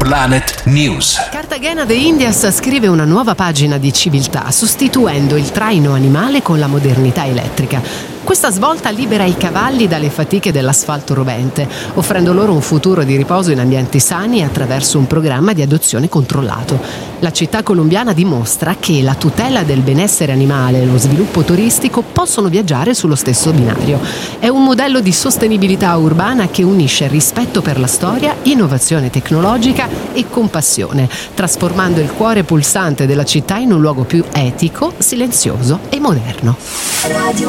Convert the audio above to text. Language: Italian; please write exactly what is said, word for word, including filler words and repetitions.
Planet News. Cartagena de Indias scrive una nuova pagina di civiltà, sostituendo il traino animale con la modernità elettrica. Questa svolta libera i cavalli dalle fatiche dell'asfalto rovente, offrendo loro un futuro di riposo in ambienti sani attraverso un programma di adozione controllato. La città colombiana dimostra che la tutela del benessere animale e lo sviluppo turistico possono viaggiare sullo stesso binario. È un modello di sostenibilità urbana che unisce rispetto per la storia, innovazione tecnologica e compassione, trasformando il cuore pulsante della città in un luogo più etico, silenzioso e moderno.